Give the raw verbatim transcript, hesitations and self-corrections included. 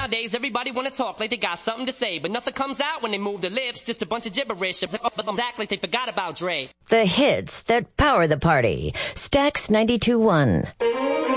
Nowadays, everybody wanna talk like they got something to say, but nothing comes out when they move their lips, just a bunch of gibberish. But them act like they forgot about Dre. The hits that power the party. Stax ninety-two point one.